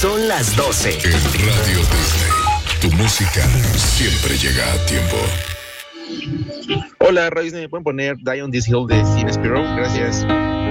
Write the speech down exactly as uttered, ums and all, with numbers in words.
Son las doce. En Radio Disney, tu música siempre llega a tiempo. Hola, Radio Disney, ¿me pueden poner Die on This Hill de Steven Spielberg? Gracias.